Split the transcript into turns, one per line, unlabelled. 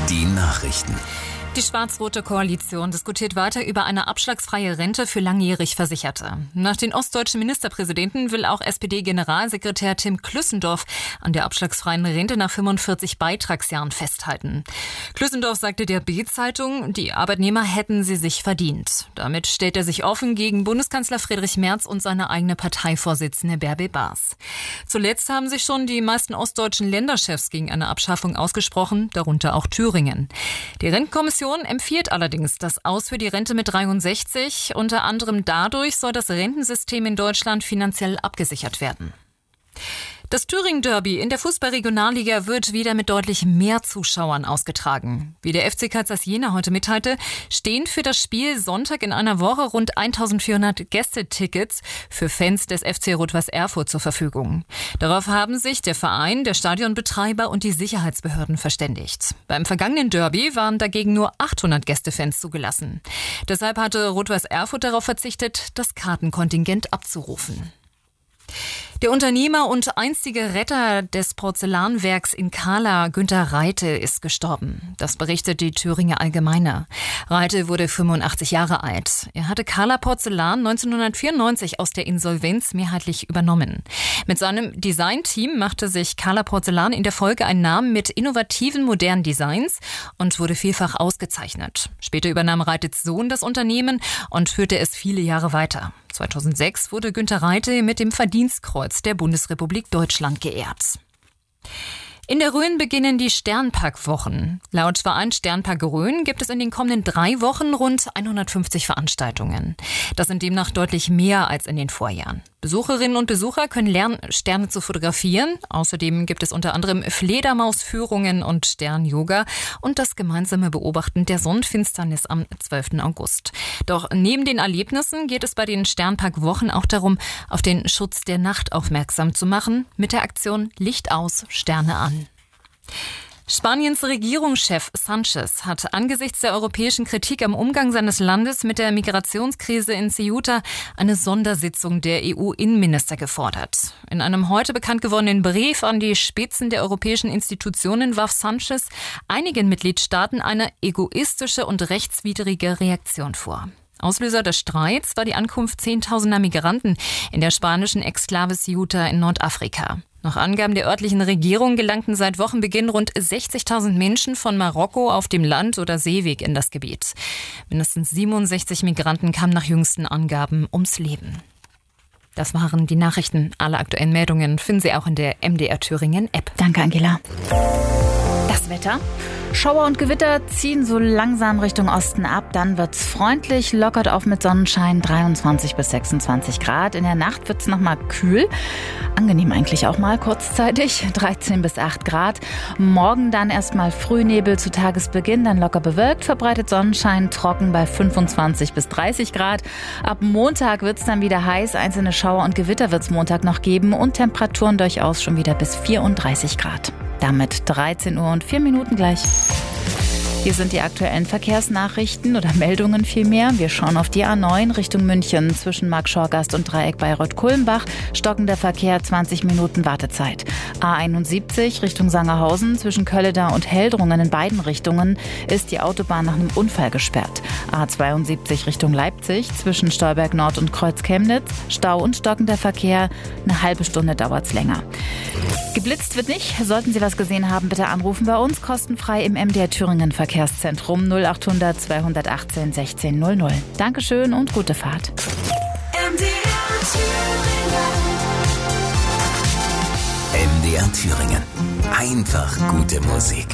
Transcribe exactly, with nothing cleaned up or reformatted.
Die Nachrichten.
Die schwarz-rote Koalition diskutiert weiter über eine abschlagsfreie Rente für langjährig Versicherte. Nach den ostdeutschen Ministerpräsidenten will auch S P D-Generalsekretär Tim Klüssendorf an der abschlagsfreien Rente nach fünfundvierzig Beitragsjahren festhalten. Klüssendorf sagte der B-Zeitung, die Arbeitnehmer hätten sie sich verdient. Damit stellt er sich offen gegen Bundeskanzler Friedrich Merz und seine eigene Parteivorsitzende Bärbel Baas. Zuletzt haben sich schon die meisten ostdeutschen Länderchefs gegen eine Abschaffung ausgesprochen, darunter auch Thüringen. Die Rentenkommission empfiehlt allerdings das Aus für die Rente mit dreiundsechzig. Unter anderem dadurch soll das Rentensystem in Deutschland finanziell abgesichert werden. Das Thüringen-Derby in der Fußball-Regionalliga wird wieder mit deutlich mehr Zuschauern ausgetragen. Wie der F C Kaisers Jena heute mitteilte, stehen für das Spiel Sonntag in einer Woche rund eintausendvierhundert Gästetickets für Fans des F C Rot-Weiß Erfurt zur Verfügung. Darauf haben sich der Verein, der Stadionbetreiber und die Sicherheitsbehörden verständigt. Beim vergangenen Derby waren dagegen nur achthundert Gästefans zugelassen. Deshalb hatte Rot-Weiß Erfurt darauf verzichtet, das Kartenkontingent abzurufen. Der Unternehmer und einstige Retter des Porzellanwerks in Kahla, Günter Reite, ist gestorben. Das berichtet die Thüringer Allgemeine. Reite wurde fünfundachtzig Jahre alt. Er hatte Kahla Porzellan neunzehnhundertvierundneunzig aus der Insolvenz mehrheitlich übernommen. Mit seinem Designteam machte sich Kahla Porzellan in der Folge einen Namen mit innovativen, modernen Designs und wurde vielfach ausgezeichnet. Später übernahm Reites Sohn das Unternehmen und führte es viele Jahre weiter. zweitausendsechs wurde Günter Reite mit dem Verdienstkreuz der Bundesrepublik Deutschland geehrt. In der Rhön beginnen die Sternpark-Wochen. Laut Verein Sternpark Rhön gibt es in den kommenden drei Wochen rund hundertfünfzig Veranstaltungen. Das sind demnach deutlich mehr als in den Vorjahren. Besucherinnen und Besucher können lernen, Sterne zu fotografieren. Außerdem gibt es unter anderem Fledermausführungen und Stern-Yoga und das gemeinsame Beobachten der Sonnenfinsternis am zwölften August. Doch neben den Erlebnissen geht es bei den Sternpark-Wochen auch darum, auf den Schutz der Nacht aufmerksam zu machen, mit der Aktion Licht aus, Sterne an. Spaniens Regierungschef Sánchez hat angesichts der europäischen Kritik am Umgang seines Landes mit der Migrationskrise in Ceuta eine Sondersitzung der E U-Innenminister gefordert. In einem heute bekannt gewordenen Brief an die Spitzen der europäischen Institutionen warf Sánchez einigen Mitgliedstaaten eine egoistische und rechtswidrige Reaktion vor. Auslöser des Streits war die Ankunft zehntausender Migranten in der spanischen Exklave Ceuta in Nordafrika. Nach Angaben der örtlichen Regierung gelangten seit Wochenbeginn rund sechzigtausend Menschen von Marokko auf dem Land- oder Seeweg in das Gebiet. Mindestens siebenundsechzig Migranten kamen nach jüngsten Angaben ums Leben. Das waren die Nachrichten. Alle aktuellen Meldungen finden Sie auch in der M D R Thüringen App.
Danke, Angela. Das Wetter. Schauer und Gewitter ziehen so langsam Richtung Osten ab. Dann wird's freundlich, lockert auf mit Sonnenschein, dreiundzwanzig bis sechsundzwanzig Grad. In der Nacht wird's nochmal kühl. Angenehm eigentlich auch mal kurzzeitig, dreizehn bis acht Grad. Morgen dann erstmal Frühnebel zu Tagesbeginn, dann locker bewölkt, verbreitet Sonnenschein, trocken bei fünfundzwanzig bis dreißig Grad. Ab Montag wird's dann wieder heiß. Einzelne Schauer und Gewitter wird's Montag noch geben und Temperaturen durchaus schon wieder bis vierunddreißig Grad. Damit dreizehn Uhr und vier Minuten gleich. Hier sind die aktuellen Verkehrsnachrichten oder Meldungen vielmehr. Wir schauen auf die A neun Richtung München zwischen Marktschorgast und Dreieck Bayreuth-Kulmbach. Stockender Verkehr, zwanzig Minuten Wartezeit. A einundsiebzig Richtung Sangerhausen zwischen Kölleda und Heldrungen in beiden Richtungen ist die Autobahn nach einem Unfall gesperrt. A zweiundsiebzig Richtung Leipzig zwischen Stolberg Nord und Kreuz Chemnitz. Stau und stockender Verkehr, eine halbe Stunde dauert's länger. Geblitzt wird nicht. Sollten Sie was gesehen haben, bitte anrufen bei uns. Kostenfrei im M D R Thüringen Verkehrszentrum null achthundert zweihundertachtzehn sechzehn null null. Dankeschön und gute Fahrt.
M D R Thüringen. M D R Thüringen. Einfach gute Musik.